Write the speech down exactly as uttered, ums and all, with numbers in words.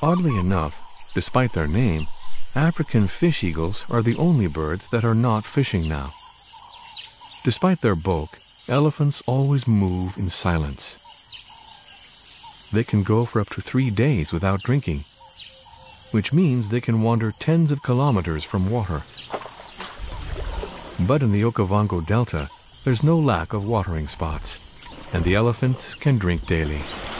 Oddly enough, despite their name, African fish eagles are the only birds that are not fishing now. Despite their bulk, elephants always move in silence. They can go for up to three days without drinking, which means they can wander tens of kilometers from water. But in the Okavango Delta, there's no lack of watering spots, and the elephants can drink daily.